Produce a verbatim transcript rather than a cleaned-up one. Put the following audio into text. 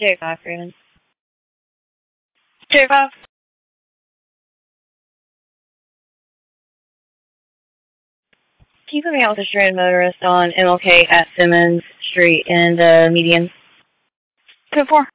Two five, Freeman. Two five. Can you put me out with a stranded motorist on M L K at Simmons Street and uh, Median? Two four.